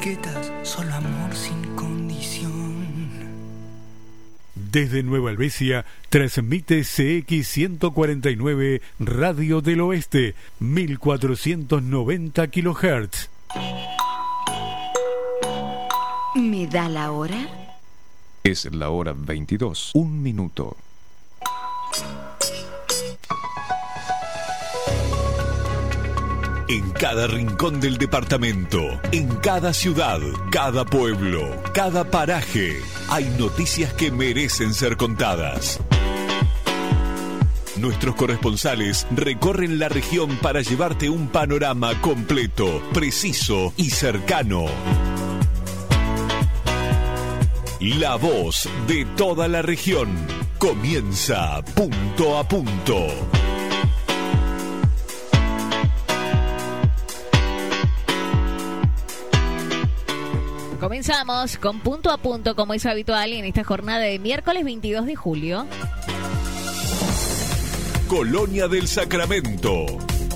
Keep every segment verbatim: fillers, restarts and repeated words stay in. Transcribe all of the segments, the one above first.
etiquetas, solo amor sin condición. Desde Nueva Helvecia transmite C X ciento cuarenta y nueve Radio del Oeste, mil cuatrocientos noventa kilohertz. ¿Me da la hora? Es la hora veintidós, un minuto. En cada rincón del departamento, en cada ciudad, cada pueblo, cada paraje, hay noticias que merecen ser contadas. Nuestros corresponsales recorren la región para llevarte un panorama completo, preciso y cercano. La voz de toda la región. Comienza punto a punto. Comenzamos con punto a punto, como es habitual en esta jornada de miércoles veintidós de julio. Colonia del Sacramento.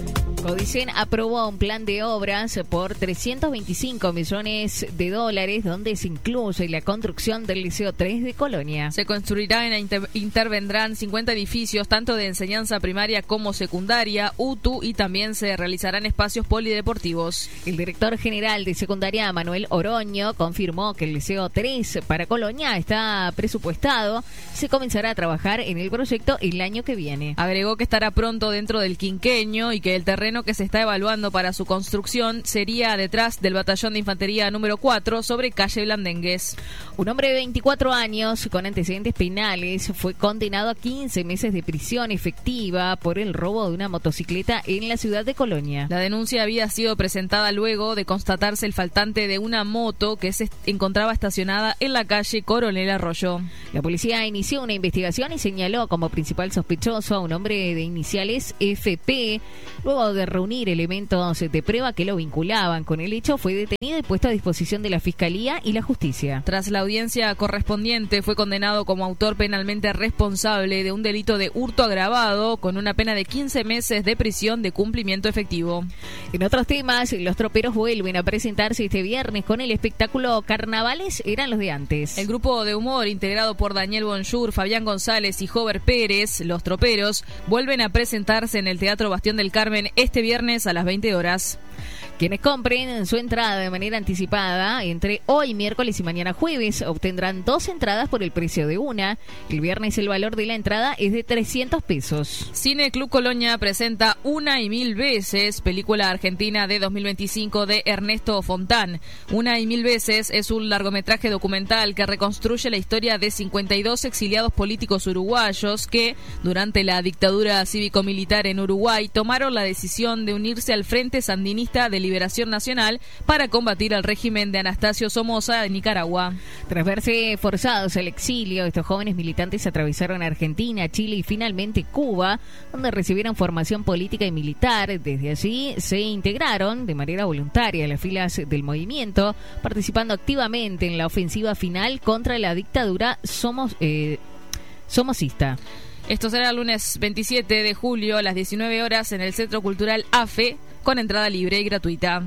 Codicen aprobó un plan de obras por trescientos veinticinco millones de dólares, donde se incluye la construcción del Liceo tres de Colonia. Se construirán e inter- intervendrán cincuenta edificios, tanto de enseñanza primaria como secundaria, U T U, y también se realizarán espacios polideportivos. El director general de secundaria, Manuel Oroño, confirmó que el Liceo tres para Colonia está presupuestado y se comenzará a trabajar en el proyecto el año que viene. Agregó que estará pronto dentro del quinquenio y que el terreno que se está evaluando para su construcción sería detrás del batallón de infantería número cuatro, sobre calle Blandengues. Un hombre de veinticuatro años con antecedentes penales fue condenado a quince meses de prisión efectiva por el robo de una motocicleta en la ciudad de Colonia. La denuncia había sido presentada luego de constatarse el faltante de una moto que se encontraba estacionada en la calle Coronel Arroyo. La policía inició una investigación y señaló como principal sospechoso a un hombre de iniciales F P. Luego de reunir elementos de prueba que lo vinculaban con el hecho, fue detenido y puesto a disposición de la Fiscalía y la Justicia. Tras la audiencia correspondiente, fue condenado como autor penalmente responsable de un delito de hurto agravado, con una pena de quince meses de prisión de cumplimiento efectivo. En otros temas, los troperos vuelven a presentarse este viernes con el espectáculo Carnavales eran los de antes. El grupo de humor, integrado por Daniel Bonjour, Fabián González y Jover Pérez, Los Troperos, vuelven a presentarse en el Teatro Bastión del Carmen este viernes a las veinte horas. Quienes compren su entrada de manera anticipada entre hoy miércoles y mañana jueves obtendrán dos entradas por el precio de una. El viernes el valor de la entrada es de trescientos pesos. Cine Club Colonia presenta Una y Mil Veces, película argentina de dos mil veinticinco de Ernesto Fontán. Una y Mil Veces es un largometraje documental que reconstruye la historia de cincuenta y dos exiliados políticos uruguayos que, durante la dictadura cívico-militar en Uruguay, tomaron la decisión de unirse al Frente Sandinista de Liberación Nacional para combatir al régimen de Anastasio Somoza de Nicaragua. Tras verse forzados al exilio, estos jóvenes militantes atravesaron Argentina, Chile y finalmente Cuba, donde recibieron formación política y militar. Desde allí se integraron de manera voluntaria a las filas del movimiento, participando activamente en la ofensiva final contra la dictadura somos, eh, somocista. Esto será el lunes veintisiete de julio a las diecinueve horas en el Centro Cultural A F E, con entrada libre y gratuita.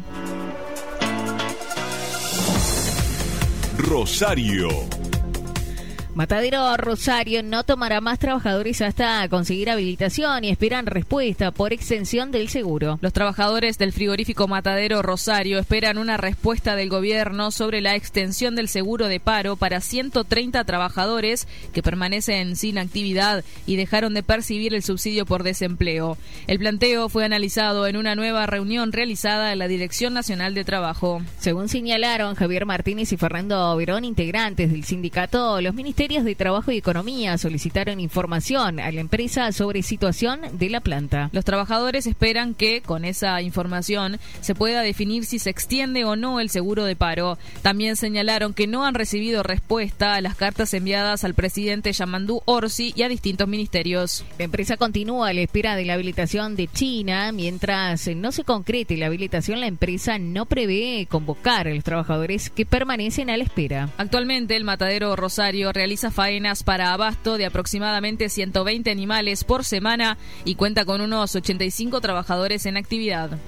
Rosario. Matadero Rosario no tomará más trabajadores hasta conseguir habilitación y esperan respuesta por extensión del seguro. Los trabajadores del frigorífico Matadero Rosario esperan una respuesta del gobierno sobre la extensión del seguro de paro para ciento treinta trabajadores que permanecen sin actividad y dejaron de percibir el subsidio por desempleo. El planteo fue analizado en una nueva reunión realizada en la Dirección Nacional de Trabajo. Según señalaron Javier Martínez y Fernando Verón, integrantes del sindicato, los ministerios de Trabajo y Economía solicitaron información a la empresa sobre situación de la planta. Los trabajadores esperan que, con esa información, se pueda definir si se extiende o no el seguro de paro. También señalaron que no han recibido respuesta a las cartas enviadas al presidente Yamandú Orsi y a distintos ministerios. La empresa continúa a la espera de la habilitación de China. Mientras no se concrete la habilitación, la empresa no prevé convocar a los trabajadores que permanecen a la espera. Actualmente, el Matadero Rosario realiza faenas para abasto de aproximadamente ciento veinte animales por semana y cuenta con unos ochenta y cinco trabajadores en actividad.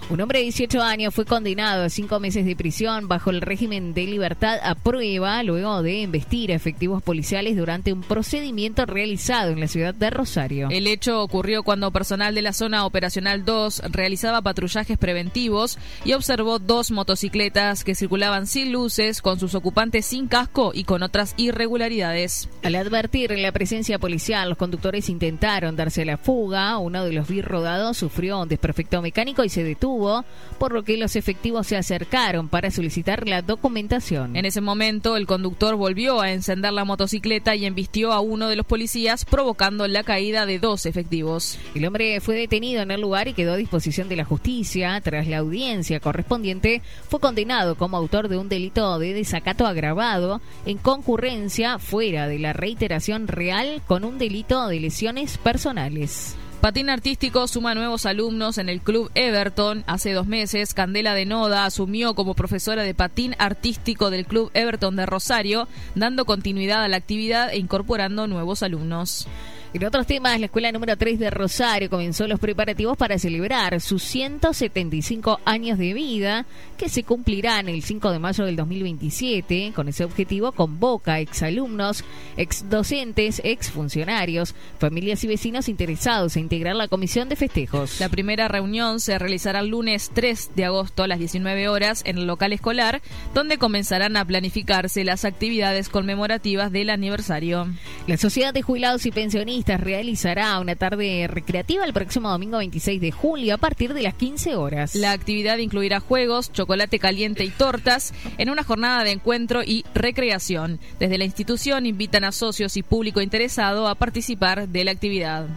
Un hombre de dieciocho años fue condenado a cinco meses de prisión bajo el régimen de libertad a prueba luego de embestir a efectivos policiales durante un procedimiento realizado en la ciudad de Rosario. El hecho ocurrió cuando personal de la zona operacional dos realizaba patrullajes preventivos y observó dos motocicletas que circulaban sin luces, con sus ocupantes sin casco y con otras irregularidades. Al advertir la presencia policial, los conductores intentaron darse a la fuga. Uno de los birrodados sufrió un desperfecto mecánico y se detuvo, por lo que los efectivos se acercaron para solicitar la documentación. En ese momento, el conductor volvió a encender la motocicleta y embistió a uno de los policías, provocando la caída de dos efectivos. El hombre fue detenido en el lugar y quedó a disposición de la justicia. Tras la audiencia correspondiente, fue condenado como autor de un delito de desacato agravado en concurrencia fuera de la reiteración real con un delito de lesiones personales. Patín artístico suma nuevos alumnos en el Club Everton. Hace dos meses, Candela de Noda asumió como profesora de patín artístico del Club Everton de Rosario, dando continuidad a la actividad e incorporando nuevos alumnos. En otros temas, la escuela número tres de Rosario comenzó los preparativos para celebrar sus ciento setenta y cinco años de vida, que se cumplirán el cinco de mayo del dos mil veintisiete. Con ese objetivo, convoca exalumnos, exdocentes, exfuncionarios, familias y vecinos interesados en integrar la comisión de festejos. La primera reunión se realizará el lunes tres de agosto a las diecinueve horas en el local escolar, donde comenzarán a planificarse las actividades conmemorativas del aniversario. La Sociedad de Jubilados y Pensionistas realizará una tarde recreativa el próximo domingo veintiséis de julio a partir de las quince horas. La actividad incluirá juegos, chocolate caliente y tortas en una jornada de encuentro y recreación. Desde la institución invitan a socios y público interesado a participar de la actividad.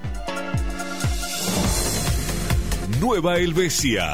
Nueva Helvecia.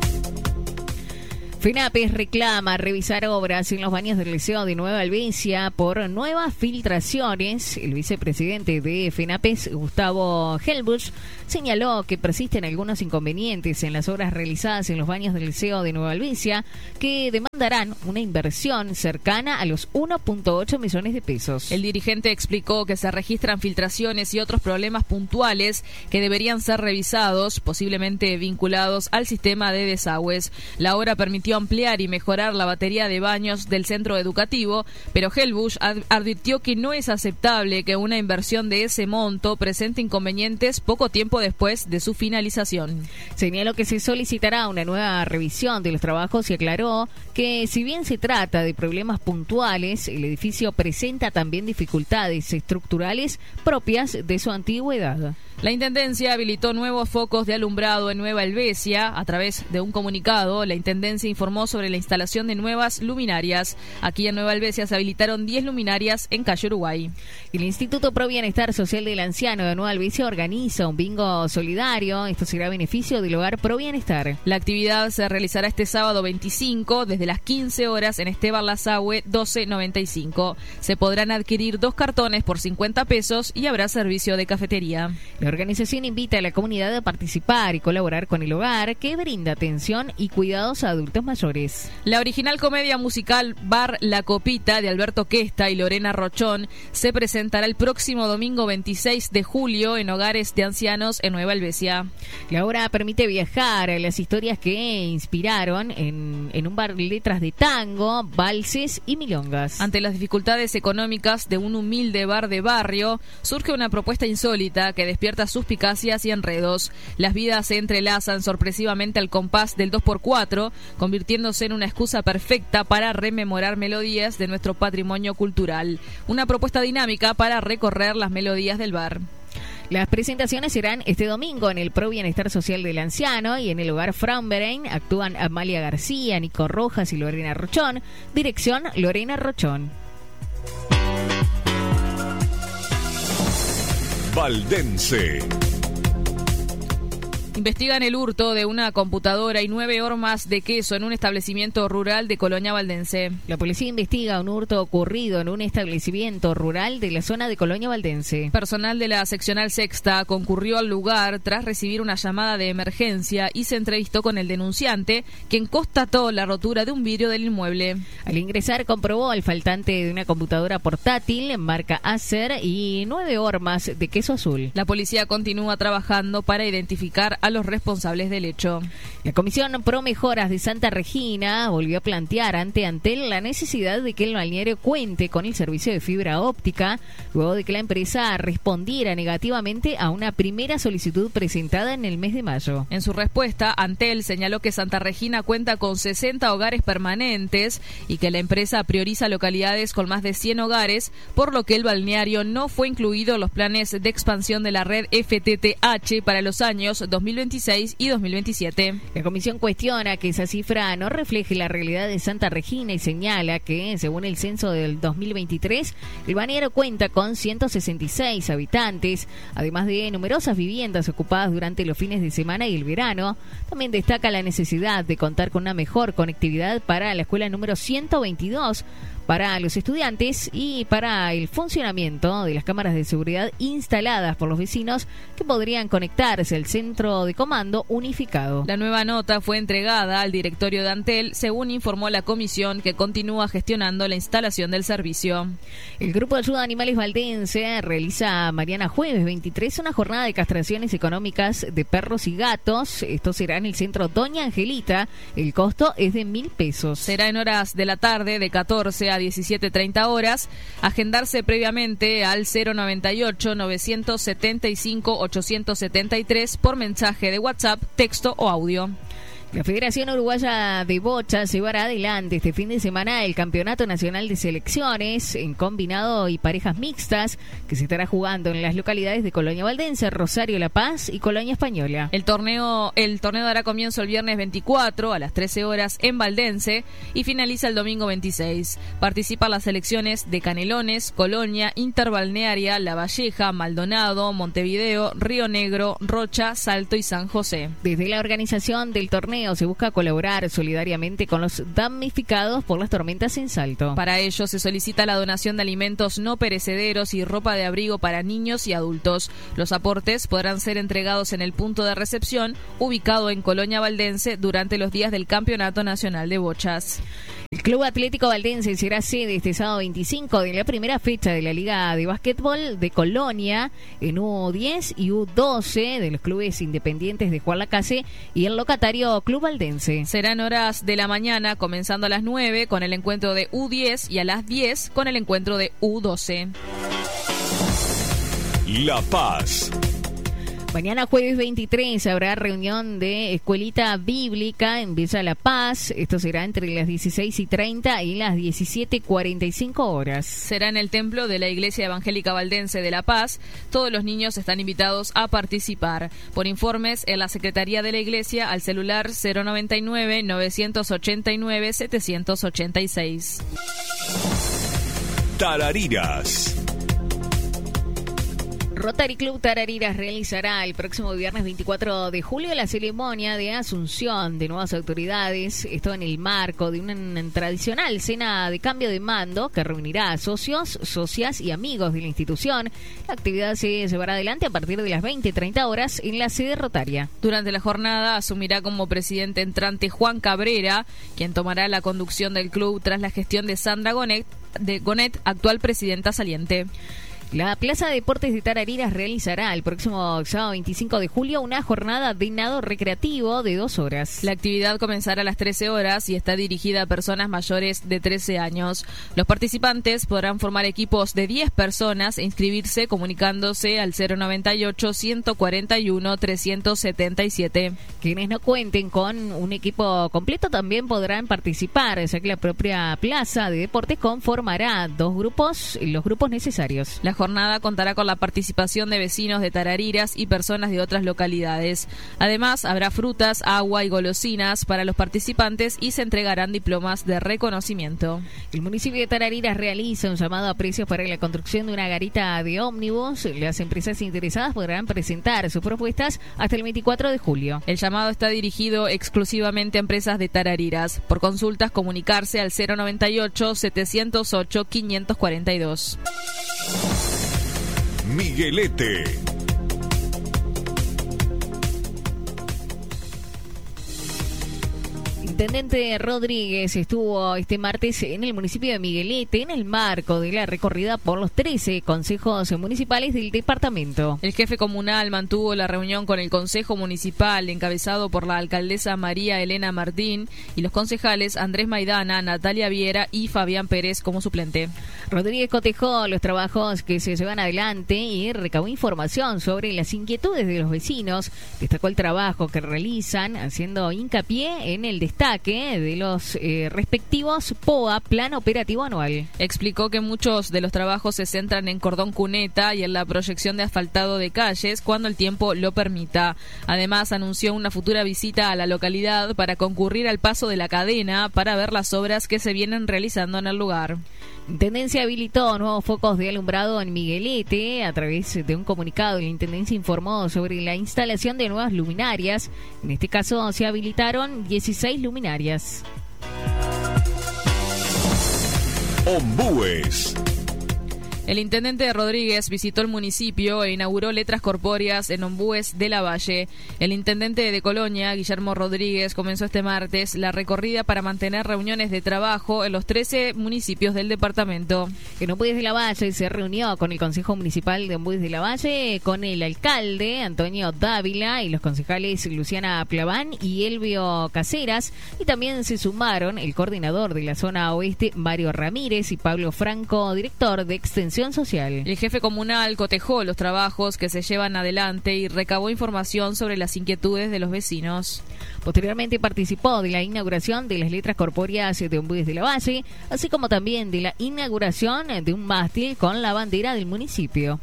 FENAPES reclama revisar obras en los baños del Liceo de Nueva Helvecia por nuevas filtraciones. El vicepresidente de FENAPES, Gustavo Helbusch, señaló que persisten algunos inconvenientes en las obras realizadas en los baños del Liceo de Nueva Helvecia que demandarán una inversión cercana a los uno punto ocho millones de pesos. El dirigente explicó que se registran filtraciones y otros problemas puntuales que deberían ser revisados, posiblemente vinculados al sistema de desagües. La obra permitió ampliar y mejorar la batería de baños del centro educativo, pero Helbusch ad- advirtió que no es aceptable que una inversión de ese monto presente inconvenientes poco tiempo después de su finalización. Señaló que se solicitará una nueva revisión de los trabajos y aclaró que si bien se trata de problemas puntuales, el edificio presenta también dificultades estructurales propias de su antigüedad. La Intendencia habilitó nuevos focos de alumbrado en Nueva Helvecia. A través de un comunicado, la Intendencia informó sobre la instalación de nuevas luminarias. Aquí en Nueva Helvecia se habilitaron diez luminarias en calle Uruguay. El Instituto Pro Bienestar Social del Anciano de Nueva Helvecia organiza un bingo solidario. Esto será a beneficio del Hogar Pro Bienestar. La actividad se realizará este sábado veinticinco desde las quince horas en Esteban Lazahue doce noventa y cinco. Se podrán adquirir dos cartones por cincuenta pesos y habrá servicio de cafetería. La organización invita a la comunidad a participar y colaborar con el hogar, que brinda atención y cuidados a adultos mayores. La original comedia musical Bar La Copita de Alberto Questa y Lorena Rochón se presentará el próximo domingo veintiséis de julio en hogares de ancianos en Nueva Helvecia. La obra permite viajar a las historias que inspiraron en, en un bar letras de tango, valses y milongas. Ante las dificultades económicas de un humilde bar de barrio, surge una propuesta insólita que despierta suspicacias y enredos. Las vidas se entrelazan sorpresivamente al compás del dos por cuatro, convirtiéndose en una excusa perfecta para rememorar melodías de nuestro patrimonio cultural. Una propuesta dinámica para recorrer las melodías del bar. Las presentaciones serán este domingo en el Pro Bienestar Social del Anciano y en el Hogar Frauenbein. Actúan Amalia García, Nico Rojas y Lorena Rochón. Dirección Lorena Rochón. Valdense. Investigan el hurto de una computadora y nueve hormas de queso en un establecimiento rural de Colonia Valdense. La policía investiga un hurto ocurrido en un establecimiento rural de la zona de Colonia Valdense. Personal de la seccional sexta concurrió al lugar tras recibir una llamada de emergencia y se entrevistó con el denunciante, quien constató la rotura de un vidrio del inmueble. Al ingresar comprobó el faltante de una computadora portátil marca Acer y nueve hormas de queso azul. La policía continúa trabajando para identificar a a los responsables del hecho. La Comisión Pro Mejoras de Santa Regina volvió a plantear ante Antel la necesidad de que el balneario cuente con el servicio de fibra óptica, luego de que la empresa respondiera negativamente a una primera solicitud presentada en el mes de mayo. En su respuesta, Antel señaló que Santa Regina cuenta con sesenta hogares permanentes y que la empresa prioriza localidades con más de cien hogares, por lo que el balneario no fue incluido en los planes de expansión de la red F T T H para los años dos mil veintiséis y dos mil veintisiete. La comisión cuestiona que esa cifra no refleje la realidad de Santa Regina y señala que, según el censo del dos mil veintitrés, el balneario cuenta con ciento sesenta y seis habitantes, además de numerosas viviendas ocupadas durante los fines de semana y el verano. También destaca la necesidad de contar con una mejor conectividad para la escuela número ciento veintidós, para los estudiantes y para el funcionamiento de las cámaras de seguridad instaladas por los vecinos que podrían conectarse al centro de comando unificado. La nueva nota fue entregada al directorio de Antel, según informó la comisión que continúa gestionando la instalación del servicio. El Grupo de Ayuda a Animales Valdense realiza mañana jueves veintitrés una jornada de castraciones económicas de perros y gatos. Esto será en el centro Doña Angelita. El costo es de mil pesos. Será en horas de la tarde de catorce a diecisiete treinta horas. Agendarse previamente al cero noventa y ocho, novecientos setenta y cinco, ochocientos setenta y tres por mensaje de WhatsApp, texto o audio. La Federación Uruguaya de Bocha llevará adelante este fin de semana el Campeonato Nacional de Selecciones en combinado y parejas mixtas que se estará jugando en las localidades de Colonia Valdense, Rosario La Paz y Colonia Española. El torneo, el torneo dará comienzo el viernes veinticuatro a las trece horas en Valdense y finaliza el domingo veintiséis. Participan las selecciones de Canelones, Colonia, Interbalnearia, La Valleja, Maldonado, Montevideo, Río Negro, Rocha, Salto y San José. Desde la organización del torneo se busca colaborar solidariamente con los damnificados por las tormentas en Salto. Para ello se solicita la donación de alimentos no perecederos y ropa de abrigo para niños y adultos. Los aportes podrán ser entregados en el punto de recepción ubicado en Colonia Valdense durante los días del Campeonato Nacional de Bochas. El Club Atlético Valdense será sede este sábado veinticinco de la primera fecha de la Liga de Básquetbol de Colonia en U diez y U doce de los clubes independientes de Juan Lacase y el locatario Club Valdense. Serán horas de la mañana, comenzando a las nueve con el encuentro de U diez y a las diez con el encuentro de U doce. La Paz. Mañana jueves veintitrés habrá reunión de Escuelita Bíblica en Villa La Paz. Esto será entre las dieciséis y treinta y las diecisiete cuarenta y cinco horas. Será en el templo de la Iglesia Evangélica Valdense de La Paz. Todos los niños están invitados a participar. Por informes en la Secretaría de la Iglesia al celular cero noventa y nueve, novecientos ochenta y nueve, setecientos ochenta y seis. Tarariras. Rotary Club Tarariras realizará el próximo viernes veinticuatro de julio la ceremonia de asunción de nuevas autoridades, esto en el marco de una tradicional cena de cambio de mando que reunirá a socios, socias y amigos de la institución. La actividad se llevará adelante a partir de las veinte treinta horas en la sede rotaria. Durante la jornada asumirá como presidente entrante Juan Cabrera, quien tomará la conducción del club tras la gestión de Sandra Gonet, de Gonet, actual presidenta saliente. La Plaza de Deportes de Tarariras realizará el próximo sábado veinticinco de julio una jornada de nado recreativo de dos horas. La actividad comenzará a las trece horas y está dirigida a personas mayores de trece años. Los participantes podrán formar equipos de diez personas e inscribirse comunicándose al cero noventa y ocho, ciento cuarenta y uno, trescientos setenta y siete. Quienes no cuenten con un equipo completo también podrán participar, ya que la propia Plaza de Deportes conformará dos grupos, los grupos necesarios. La jornada contará con la participación de vecinos de Tarariras y personas de otras localidades. Además, habrá frutas, agua y golosinas para los participantes y se entregarán diplomas de reconocimiento. El municipio de Tarariras realiza un llamado a precios para la construcción de una garita de ómnibus. Las empresas interesadas podrán presentar sus propuestas hasta el veinticuatro de julio. El llamado está dirigido exclusivamente a empresas de Tarariras. Por consultas, comunicarse al cero noventa y ocho, setecientos ocho, quinientos cuarenta y dos. Miguelete. intendente Rodríguez estuvo este martes en el municipio de Miguelete en el marco de la recorrida por los trece consejos municipales del departamento. El jefe comunal mantuvo la reunión con el Consejo Municipal encabezado por la alcaldesa María Elena Martín y los concejales Andrés Maidana, Natalia Viera y Fabián Pérez como suplente. Rodríguez cotejó los trabajos que se llevan adelante y recabó información sobre las inquietudes de los vecinos. Destacó el trabajo que realizan haciendo hincapié en el destaque de los eh, respectivos P O A, Plan Operativo Anual. Explicó que muchos de los trabajos se centran en cordón cuneta y en la proyección de asfaltado de calles cuando el tiempo lo permita. Además, anunció una futura visita a la localidad para concurrir al paso de la cadena para ver las obras que se vienen realizando en el lugar. Intendencia habilitó nuevos focos de alumbrado en Miguelete. A través de un comunicado, la Intendencia informó sobre la instalación de nuevas luminarias. En este caso, se habilitaron dieciséis luminarias. Ombúes. El intendente Rodríguez visitó el municipio e inauguró letras corpóreas en Ombúes de la Valle. El intendente de Colonia, Guillermo Rodríguez, comenzó este martes la recorrida para mantener reuniones de trabajo en los trece municipios del departamento. En Ombúes de la Valle se reunió con el Consejo Municipal de Ombúes de la Valle, con el alcalde Antonio Dávila y los concejales Luciana Plaván y Elvio Caseras, y también se sumaron el coordinador de la zona oeste, Mario Ramírez, y Pablo Franco, director de Extensión Social. El jefe comunal cotejó los trabajos que se llevan adelante y recabó información sobre las inquietudes de los vecinos. Posteriormente participó de la inauguración de las letras corpóreas de Ombúes de la Valle, así como también de la inauguración de un mástil con la bandera del municipio.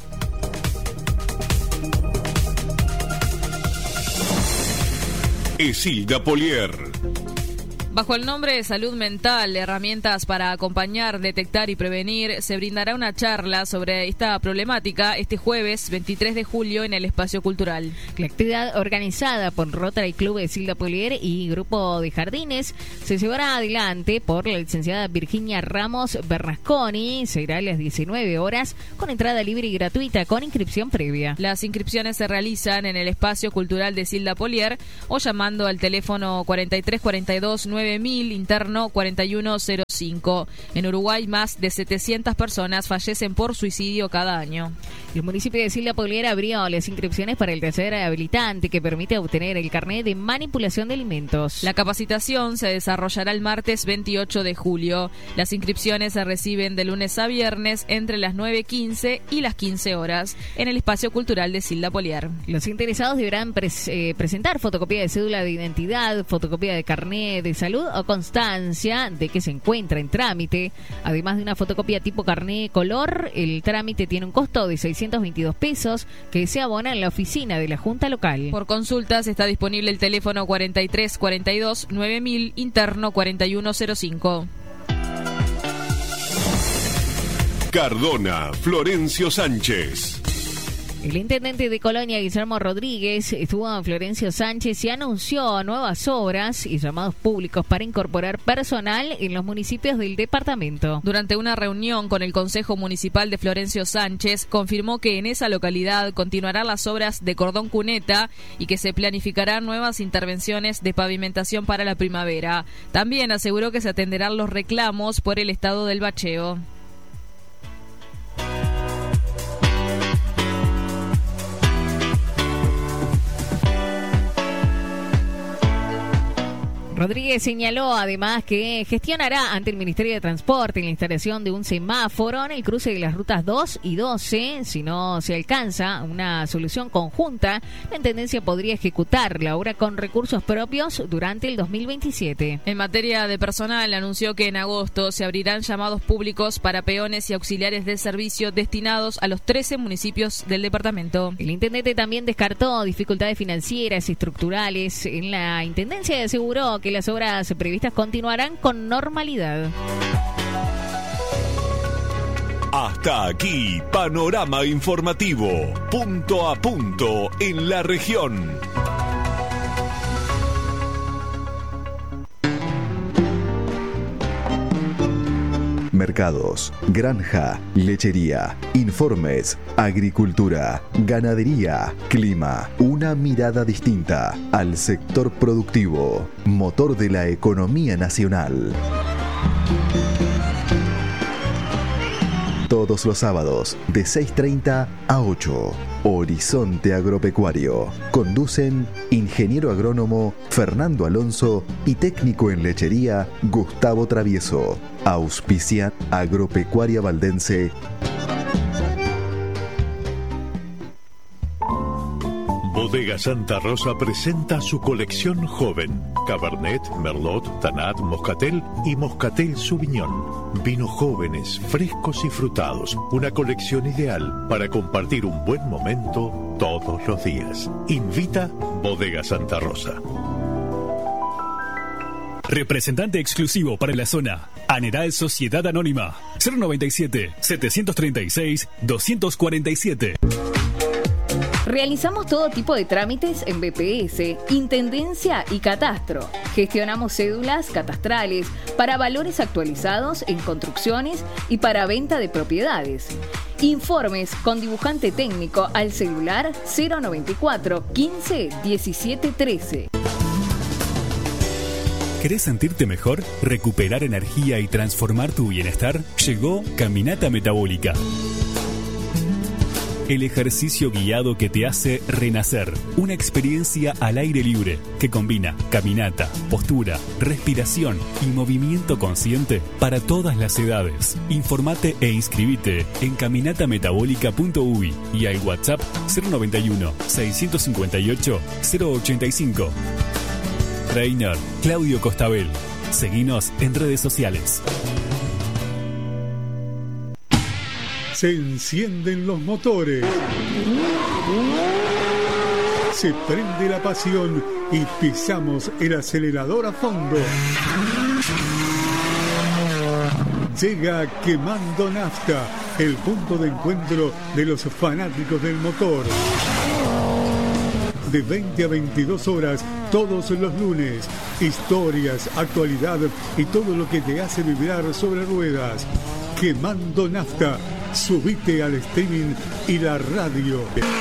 Esilda Polier. Bajo el nombre de Salud Mental, herramientas para acompañar, detectar y prevenir, se brindará una charla sobre esta problemática este jueves veintitrés de julio en el Espacio Cultural. La actividad, organizada por Rotary Club Esilda Polier y Grupo de Jardines, se llevará adelante por la licenciada Virginia Ramos Bernasconi. Se irá a las diecinueve horas con entrada libre y gratuita con inscripción previa. Las inscripciones se realizan en el Espacio Cultural de Esilda Polier o llamando al teléfono cuarenta y tres cuarenta y dos nueve mil, interno cuarenta y uno cero cinco. En Uruguay, más de setecientas personas fallecen por suicidio cada año. El municipio de Esilda Polier abrió las inscripciones para el taller habilitante que permite obtener el carnet de manipulación de alimentos. La capacitación se desarrollará el martes veintiocho de julio. Las inscripciones se reciben de lunes a viernes entre las nueve quince y las quince horas en el Espacio Cultural de Esilda Polier. Los interesados deberán pres- eh, presentar fotocopia de cédula de identidad, fotocopia de carnet de salud o constancia de que se encuentra en trámite. Además de una fotocopia tipo carné color, el trámite tiene un costo de seiscientos veintidós pesos que se abona en la oficina de la Junta Local. Por consultas está disponible el teléfono cuarenta y tres cuarenta y dos nueve mil, interno cuarenta y uno cero cinco. Cardona, Florencio Sánchez. El intendente de Colonia, Guillermo Rodríguez, estuvo en Florencio Sánchez y anunció nuevas obras y llamados públicos para incorporar personal en los municipios del departamento. Durante una reunión con el Consejo Municipal de Florencio Sánchez, confirmó que en esa localidad continuarán las obras de cordón cuneta y que se planificarán nuevas intervenciones de pavimentación para la primavera. También aseguró que se atenderán los reclamos por el estado del bacheo. Rodríguez señaló además que gestionará ante el Ministerio de Transporte la instalación de un semáforo en el cruce de las rutas dos y doce. Si no se alcanza una solución conjunta, la Intendencia podría ejecutar la obra con recursos propios durante el dos mil veintisiete. En materia de personal, anunció que en agosto se abrirán llamados públicos para peones y auxiliares de servicio destinados a los trece municipios del departamento. El intendente también descartó dificultades financieras y estructurales en la Intendencia y aseguró que que las obras previstas continuarán con normalidad. Hasta aquí, panorama informativo, punto a punto en la región. mercados, granja, lechería, informes, agricultura, ganadería, clima. Una mirada distinta al sector productivo, motor de la economía nacional. Todos los sábados de seis treinta a ocho. Horizonte Agropecuario. Conducen ingeniero agrónomo Fernando Alonso y técnico en lechería Gustavo Travieso. Auspicia Agropecuaria Valdense. Bodega Santa Rosa presenta su colección joven. Cabernet, Merlot, Tanat, Moscatel y Moscatel Sauvignon. Vinos jóvenes, frescos y frutados. Una colección ideal para compartir un buen momento todos los días. Invita Bodega Santa Rosa. Representante exclusivo para la zona. Aneral Sociedad Anónima. cero noventa y siete, setecientos treinta y seis, doscientos cuarenta y siete. Realizamos todo tipo de trámites en B P S, Intendencia y Catastro. Gestionamos cédulas catastrales para valores actualizados en construcciones y para venta de propiedades. Informes con dibujante técnico al celular cero noventa y cuatro, quince, diecisiete, trece. ¿Querés sentirte mejor? ¿Recuperar energía y transformar tu bienestar? Llegó Caminata Metabólica. El ejercicio guiado que te hace renacer. Una experiencia al aire libre que combina caminata, postura, respiración y movimiento consciente para todas las edades. Informate e inscribite en caminata metabólica punto u y y al WhatsApp cero noventa y uno, seiscientos cincuenta y ocho, cero ochenta y cinco. Trainer Claudio Costabel. Seguinos en redes sociales. Se encienden los motores. Se prende la pasión y pisamos el acelerador a fondo. Llega Quemando Nafta, el punto de encuentro de los fanáticos del motor. De veinte a veintidós horas, todos los lunes. Historias, actualidad y todo lo que te hace vibrar sobre ruedas. Quemando Nafta. Subite al streaming y la radio.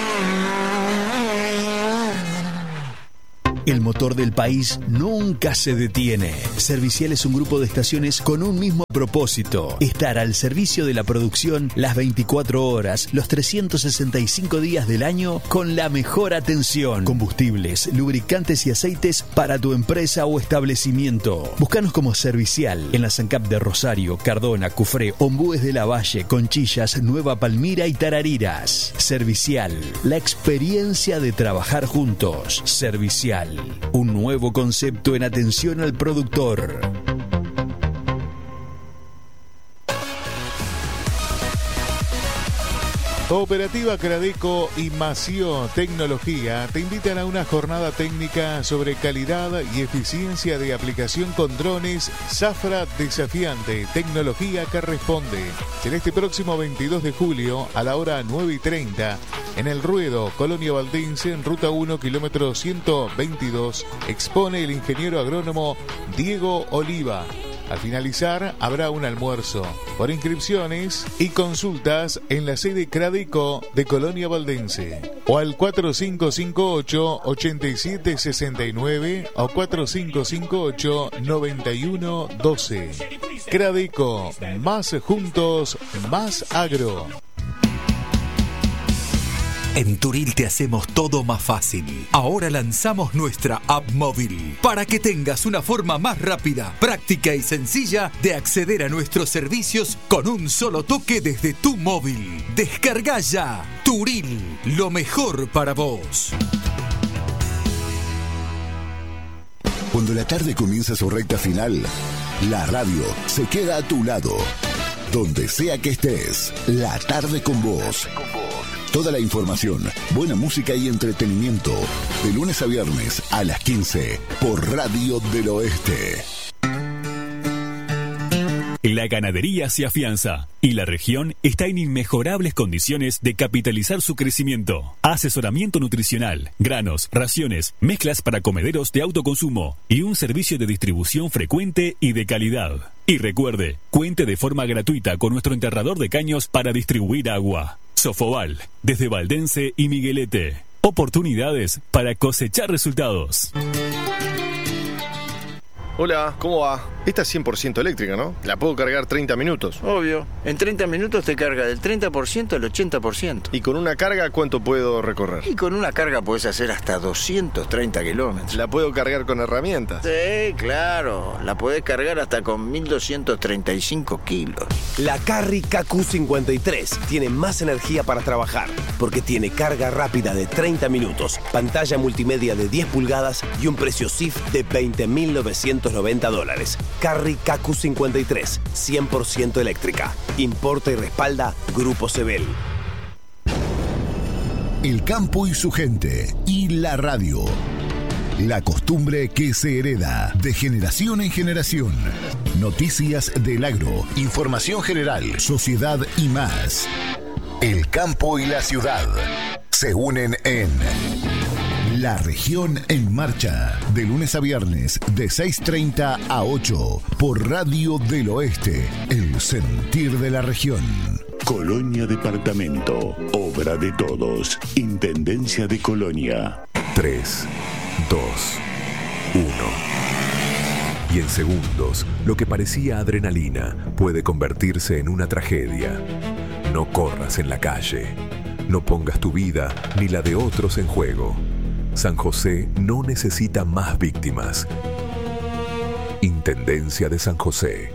El motor del país nunca se detiene. Servicial es un grupo de estaciones con un mismo propósito: estar al servicio de la producción las veinticuatro horas, los trescientos sesenta y cinco días del año con la mejor atención. Combustibles, lubricantes y aceites para tu empresa o establecimiento. Búscanos como Servicial en la SANCAP de Rosario, Cardona, Cufré, Ombúes de la Valle, Conchillas, Nueva Palmira y Tarariras. Servicial, la experiencia de trabajar juntos. Servicial. Un nuevo concepto en atención al productor. Cooperativa Cradeco y Mació Tecnología te invitan a una jornada técnica sobre calidad y eficiencia de aplicación con drones. Zafra desafiante, tecnología que responde. En este próximo veintidós de julio a la hora nueve y treinta en El Ruedo, Colonia Valdense, en Ruta uno, kilómetro ciento veintidós, expone el ingeniero agrónomo Diego Oliva. Al finalizar, habrá un almuerzo. Por inscripciones y consultas en la sede Cradeco de Colonia Valdense. O al cuatro cinco cinco ocho, ocho siete seis nueve o cuatro cinco cinco ocho, nueve uno uno dos. Cradeco, más juntos, más agro. En Turil te hacemos todo más fácil. Ahora lanzamos nuestra app móvil para que tengas una forma más rápida, práctica y sencilla de acceder a nuestros servicios con un solo toque desde tu móvil. Descarga ya Turil, lo mejor para vos. Cuando la tarde comienza su recta final, la radio se queda a tu lado. Donde sea que estés, la tarde con vos. Toda la información, buena música y entretenimiento, de lunes a viernes a las quince por Radio del Oeste. La ganadería se afianza y la región está en inmejorables condiciones de capitalizar su crecimiento. Asesoramiento nutricional, granos, raciones, mezclas para comederos de autoconsumo y un servicio de distribución frecuente y de calidad. Y recuerde, cuente de forma gratuita con nuestro enterrador de caños para distribuir agua. Sofobal, desde Valdense y Miguelete. Oportunidades para cosechar resultados. Hola, ¿cómo va? Esta es cien por ciento eléctrica, ¿no? La puedo cargar treinta minutos. Obvio. En treinta minutos te carga del treinta por ciento al ochenta por ciento. ¿Y con una carga cuánto puedo recorrer? Y con una carga puedes hacer hasta doscientos treinta kilómetros. ¿La puedo cargar con herramientas? Sí, claro. La podés cargar hasta con mil doscientos treinta y cinco kilos. La Carry K Q cincuenta y tres tiene más energía para trabajar, porque tiene carga rápida de treinta minutos, pantalla multimedia de diez pulgadas y un precio S I F de veinte mil novecientos noventa dólares. Carry K Q cincuenta y tres, cien por ciento eléctrica. Importa y respalda Grupo Sebel. El campo y su gente y la radio. La costumbre que se hereda de generación en generación. Noticias del agro, información general, sociedad y más. El campo y la ciudad se unen en La Región en Marcha, de lunes a viernes, de seis treinta a ocho, por Radio del Oeste, el sentir de la región. Colonia Departamento, obra de todos, Intendencia de Colonia. tres, dos, uno. Y en segundos, lo que parecía adrenalina puede convertirse en una tragedia. No corras en la calle. No pongas tu vida ni la de otros en juego. San José no necesita más víctimas. Intendencia de San José.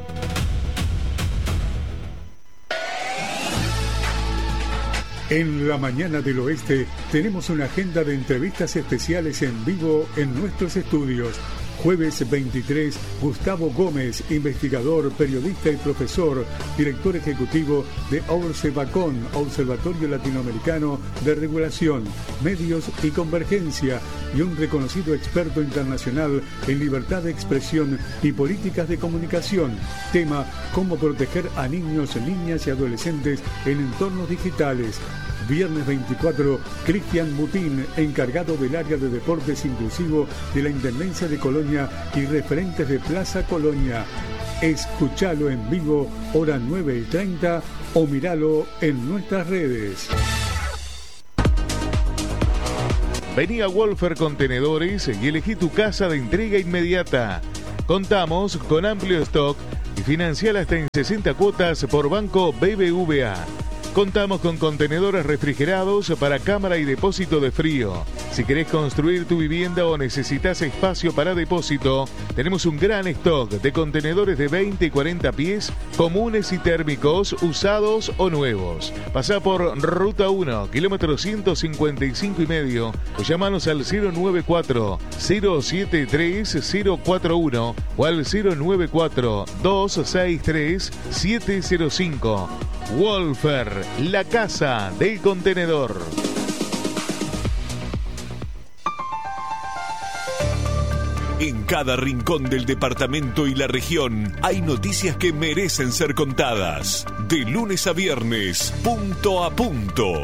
En la mañana del oeste tenemos una agenda de entrevistas especiales en vivo en nuestros estudios. Jueves veintitrés, Gustavo Gómez, investigador, periodista y profesor, director ejecutivo de Observacon, Observatorio Latinoamericano de Regulación, Medios y Convergencia, y un reconocido experto internacional en libertad de expresión y políticas de comunicación. Tema: cómo proteger a niños, niñas y adolescentes en entornos digitales. Viernes veinticuatro, Cristian Mutín, encargado del área de deportes inclusivo de la Intendencia de Colonia y referentes de Plaza Colonia. Escuchalo en vivo, hora nueve y treinta, o míralo en nuestras redes. Vení a Wolfer Contenedores y elegí tu casa de entrega inmediata. Contamos con amplio stock y financiar hasta en sesenta cuotas por Banco B B V A. Contamos con contenedores refrigerados para cámara y depósito de frío. Si querés construir tu vivienda o necesitas espacio para depósito, tenemos un gran stock de contenedores de veinte y cuarenta pies, comunes y térmicos, usados o nuevos. Pasá por Ruta uno, kilómetro ciento cincuenta y cinco y medio, o llamanos al cero nueve cuatro, cero siete tres, cero cuatro uno o al cero nueve cuatro, dos seis tres, siete cero cinco. Wolfer, la casa del contenedor. En cada rincón del departamento y la región hay noticias que merecen ser contadas. De lunes a viernes, punto a punto.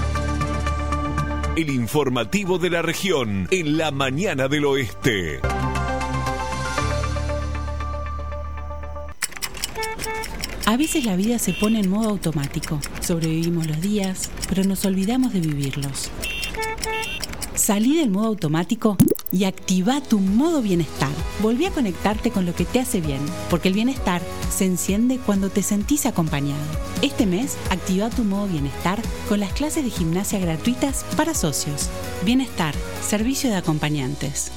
El informativo de la región en la mañana del oeste. A veces la vida se pone en modo automático. Sobrevivimos los días, pero nos olvidamos de vivirlos. Salí del modo automático y activa tu modo bienestar. Volví a conectarte con lo que te hace bien, porque el bienestar se enciende cuando te sentís acompañado. Este mes, activa tu modo bienestar con las clases de gimnasia gratuitas para socios. Bienestar, servicio de acompañantes.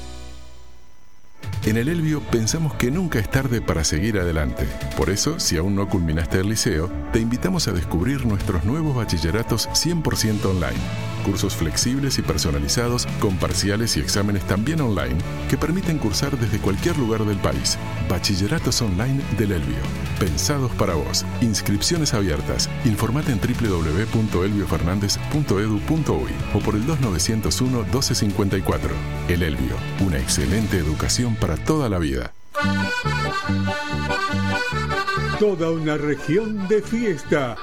En el Elbio pensamos que nunca es tarde para seguir adelante. Por eso, si aún no culminaste el liceo, te invitamos a descubrir nuestros nuevos bachilleratos cien por ciento online. Cursos flexibles y personalizados con parciales y exámenes también online que permiten cursar desde cualquier lugar del país. Bachilleratos online del Elbio. Pensados para vos. Inscripciones abiertas. Informate en doble u doble u doble u punto elbio fernández punto edu punto uy o por el dos nueve cero uno, doce cincuenta y cuatro. El Elbio. Una excelente educación para toda la vida. Toda una región de fiesta.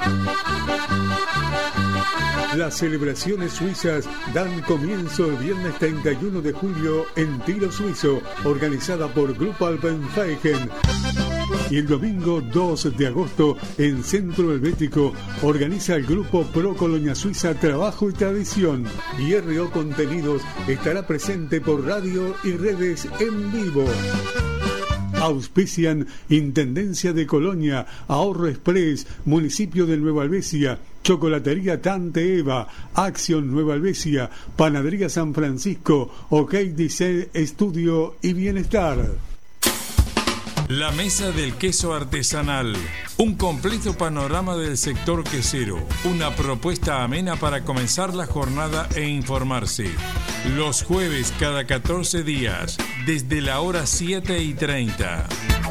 Las celebraciones suizas dan comienzo el viernes treinta y uno de julio en Tiro Suizo, organizada por Grupo Alpenfeigen. Y el domingo dos de agosto, en Centro Helvético, organiza el grupo Pro Colonia Suiza Trabajo y Tradición. Y R O Contenidos estará presente por radio y redes en vivo. Auspician Intendencia de Colonia, Ahorro Express, Municipio de Nueva Albesia, Chocolatería Tante Eva, Acción Nueva Albesia, Panadería San Francisco, OK Dice Estudio y Bienestar. La Mesa del Queso Artesanal. Un completo panorama del sector quesero. Una propuesta amena para comenzar la jornada e informarse. Los jueves cada catorce días, desde la hora siete y treinta.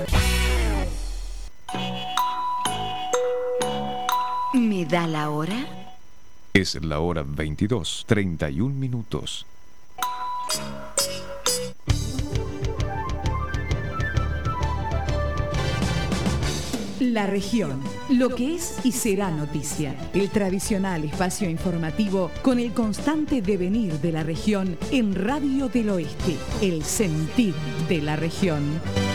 ¿Me da la hora? Es la hora veintidós, treinta y un minutos. La región, lo que es y será noticia. El tradicional espacio informativo con el constante devenir de la región en Radio del Oeste, el sentir de la región.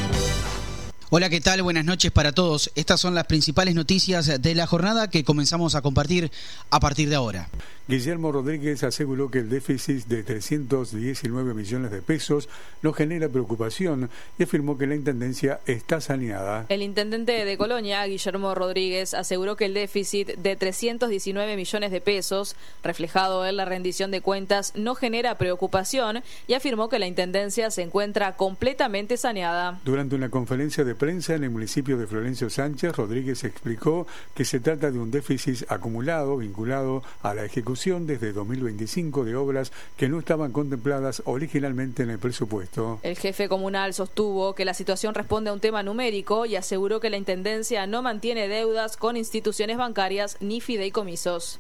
Hola, ¿qué tal? Buenas noches para todos. Estas son las principales noticias de la jornada que comenzamos a compartir a partir de ahora. Guillermo Rodríguez aseguró que el déficit de trescientos diecinueve millones de pesos no genera preocupación y afirmó que la intendencia está saneada. El intendente de Colonia, Guillermo Rodríguez, aseguró que el déficit de trescientos diecinueve millones de pesos, reflejado en la rendición de cuentas, no genera preocupación y afirmó que la intendencia se encuentra completamente saneada. Durante una conferencia de prensa en el municipio de Florencio Sánchez, Rodríguez explicó que se trata de un déficit acumulado vinculado a la ejecución desde dos mil veinticinco de obras que no estaban contempladas originalmente en el presupuesto. El jefe comunal sostuvo que la situación responde a un tema numérico y aseguró que la intendencia no mantiene deudas con instituciones bancarias ni fideicomisos.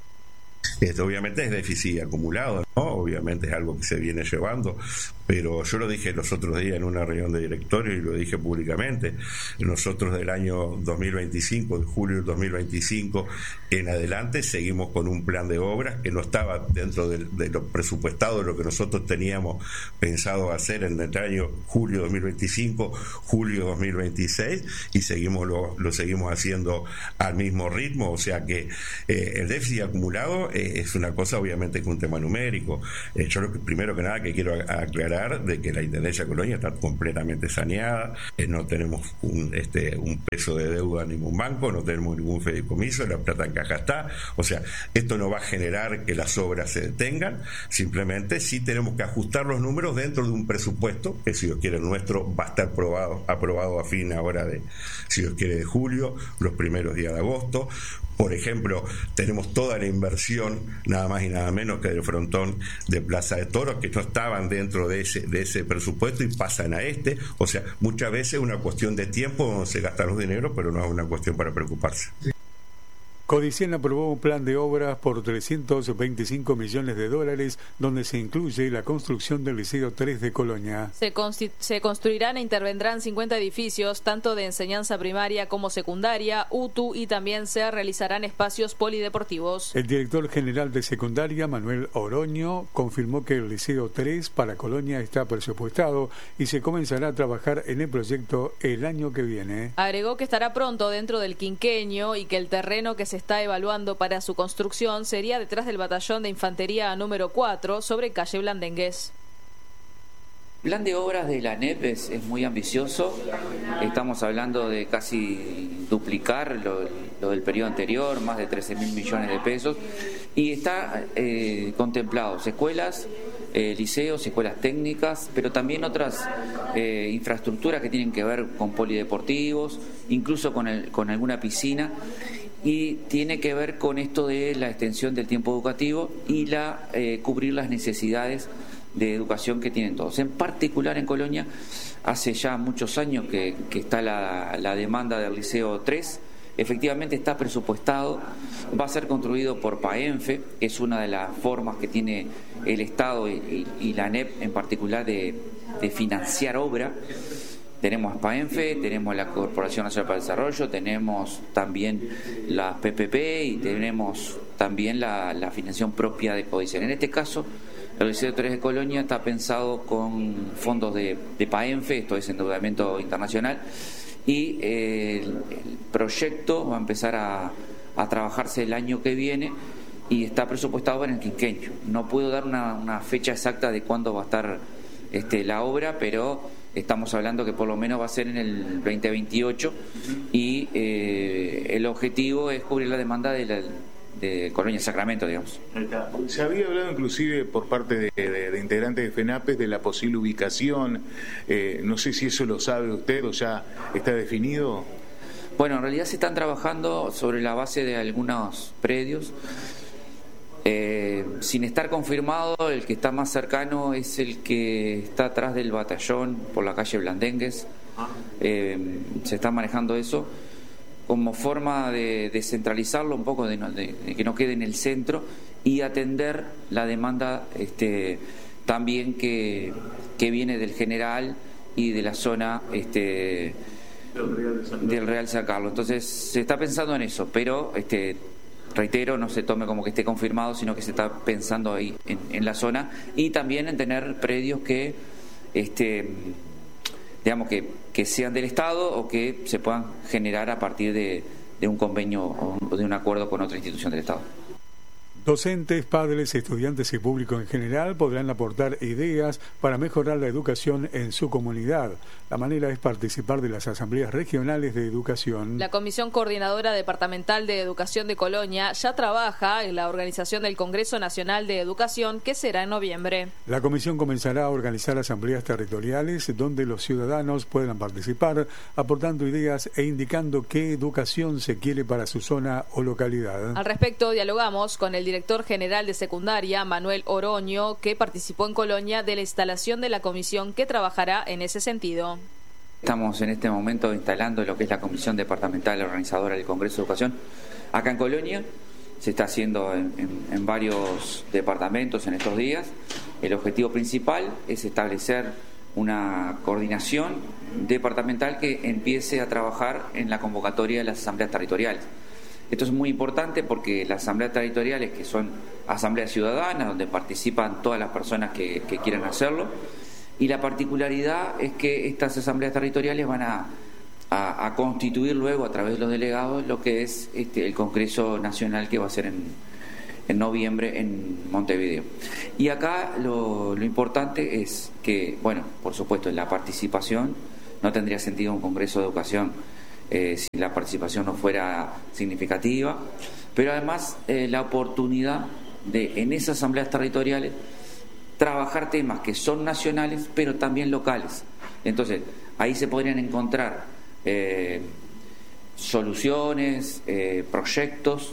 Esto obviamente es déficit acumulado, ¿no? Obviamente es algo que se viene llevando, pero yo lo dije los otros días en una reunión de directorio y lo dije públicamente. Nosotros del año dos mil veinticinco, de julio del dos mil veinticinco en adelante, seguimos con un plan de obras que no estaba dentro de, de lo presupuestado, de lo que nosotros teníamos pensado hacer en el año julio dos mil veinticinco, julio dos mil veintiséis, y seguimos lo, lo seguimos haciendo al mismo ritmo. O sea que eh, el déficit acumulado eh, es una cosa obviamente que un tema numérico. Eh, yo lo que, primero que nada que quiero aclarar de que la Intendencia de Colonia está completamente saneada, eh, no tenemos un, este, un peso de deuda en ningún banco, no tenemos ningún fideicomiso, la plata en caja está. O sea, esto no va a generar que las obras se detengan, simplemente sí tenemos que ajustar los números dentro de un presupuesto que, si Dios quiere, nuestro va a estar aprobado, aprobado a fin ahora de, si Dios quiere, de julio, los primeros días de agosto. Por ejemplo, tenemos toda la inversión, nada más y nada menos que del frontón de Plaza de Toros, que no estaban dentro de ese, de ese presupuesto y pasan a este. O sea, muchas veces es una cuestión de tiempo donde se gastan los dineros, pero no es una cuestión para preocuparse. Codicien aprobó un plan de obras por trescientos veinticinco millones de dólares, donde se incluye la construcción del Liceo tres de Colonia. Se, se construirán e intervendrán cincuenta edificios, tanto de enseñanza primaria como secundaria, U T U, y también se realizarán espacios polideportivos. El director general de secundaria, Manuel Oroño, confirmó que el Liceo tres para Colonia está presupuestado y se comenzará a trabajar en el proyecto el año que viene. Agregó que estará pronto dentro del quinquenio y que el terreno que se está evaluando para su construcción sería detrás del batallón de infantería número cuatro sobre calle Blandengues. El plan de obras de la N E P es, es muy ambicioso. Estamos hablando de casi duplicar lo, lo del periodo anterior, más de trece mil millones de pesos, y está eh, contemplados escuelas, eh, liceos, escuelas técnicas, pero también otras eh, infraestructuras que tienen que ver con polideportivos, incluso con, el, con alguna piscina. Y tiene que ver con esto de la extensión del tiempo educativo y la eh, cubrir las necesidades de educación que tienen todos. En particular en Colonia, hace ya muchos años que, que está la, la demanda del Liceo tres, efectivamente está presupuestado, va a ser construido por PAENFE, que es una de las formas que tiene el Estado y, y, y la N E P en particular de, de financiar obra. Tenemos PAENFE, tenemos la Corporación Nacional para el Desarrollo, tenemos también la P P P y tenemos también la, la financiación propia de Codicien. En este caso, el Liceo tres de Colonia está pensado con fondos de, de PAENFE, esto es endeudamiento internacional, y eh, el, el proyecto va a empezar a, a trabajarse el año que viene y está presupuestado en el quinquenio. No puedo dar una, una fecha exacta de cuándo va a estar este, la obra, pero estamos hablando que por lo menos va a ser en el veinte veintiocho y eh, el objetivo es cubrir la demanda de la de Colonia Sacramento, digamos. Se había hablado inclusive por parte de, de, de integrantes de FENAPES de la posible ubicación, eh, no sé si eso lo sabe usted o ya está definido. Bueno, en realidad se están trabajando sobre la base de algunos predios, eh, sin estar confirmado. El que está más cercano es el que está atrás del batallón, por la calle Blandengues. Eh, se está manejando eso como forma de descentralizarlo un poco, de, no, de, de que no quede en el centro y atender la demanda este, también que, que viene del General y de la zona este, del Real San Carlos. Entonces se está pensando en eso, pero este, reitero, no se tome como que esté confirmado, sino que se está pensando ahí en, en la zona y también en tener predios que este, digamos que, que sean del Estado o que se puedan generar a partir de, de un convenio o de un acuerdo con otra institución del Estado. Docentes, padres, estudiantes y público en general podrán aportar ideas para mejorar la educación en su comunidad. La manera es participar de las asambleas regionales de educación. La Comisión Coordinadora Departamental de Educación de Colonia ya trabaja en la organización del Congreso Nacional de Educación, que será en noviembre. La comisión comenzará a organizar asambleas territoriales donde los ciudadanos puedan participar, aportando ideas e indicando qué educación se quiere para su zona o localidad. Al respecto, dialogamos con el director general de secundaria, Manuel Oroño, que participó en Colonia de la instalación de la comisión que trabajará en ese sentido. Estamos en este momento instalando lo que es la Comisión Departamental Organizadora del Congreso de Educación acá en Colonia. Se está haciendo en, en, en varios departamentos en estos días. El objetivo principal es establecer una coordinación departamental que empiece a trabajar en la convocatoria de las asambleas territoriales. Esto es muy importante porque las asambleas territoriales, que son asambleas ciudadanas, donde participan todas las personas que, que quieran hacerlo, y la particularidad es que estas asambleas territoriales van a, a, a constituir luego, a través de los delegados, lo que es este, el Congreso Nacional que va a ser en, en noviembre en Montevideo. Y acá lo, lo importante es que, bueno, por supuesto, la participación no tendría sentido un Congreso de Educación Eh, si la participación no fuera significativa, pero además eh, la oportunidad de en esas asambleas territoriales trabajar temas que son nacionales pero también locales. Entonces ahí se podrían encontrar eh, soluciones, eh, proyectos